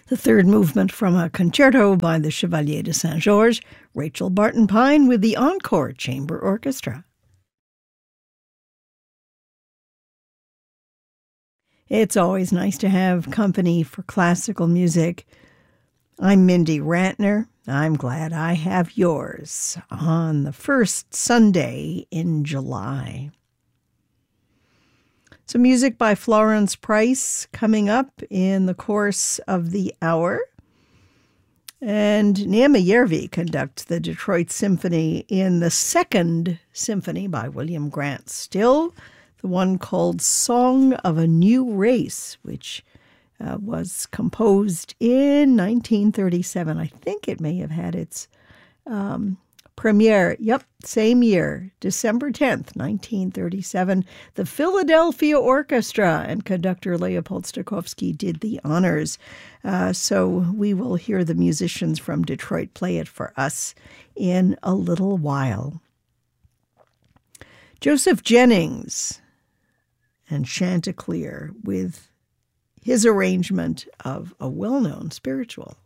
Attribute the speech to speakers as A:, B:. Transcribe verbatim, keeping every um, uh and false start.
A: The third movement from a concerto by the Chevalier de Saint-Georges, Rachel Barton Pine with the Encore Chamber Orchestra. It's always nice to have company for classical music. I'm Mindy Rantner. I'm glad I have yours on the first Sunday in July. Some music by Florence Price coming up in the course of the hour. And Naima Järvi conducts the Detroit Symphony in the second symphony by William Grant Still, the one called Song of a New Race, which uh, was composed in nineteen thirty-seven. I think it may have had its um, premiere, yep, same year, December tenth, nineteen thirty-seven. The Philadelphia Orchestra and conductor Leopold Stokowski did the honors. Uh, so we will hear the musicians from Detroit play it for us in a little while. Joseph Jennings and Chanticleer with his arrangement of a well-known spiritual.